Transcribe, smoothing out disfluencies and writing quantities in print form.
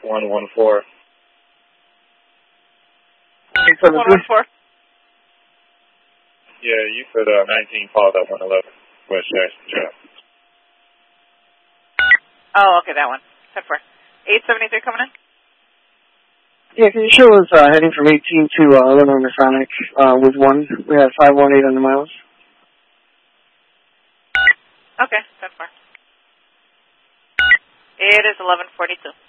114. 114? Yeah, you said 19 followed up 111 West Jackson Drive. Oh, okay, that one. 10-4. 873 coming in? Yeah, can you show us heading from 18 to 11 on Masonic with 1? We have 518 on the miles. Okay, 10-4. It is 11:42.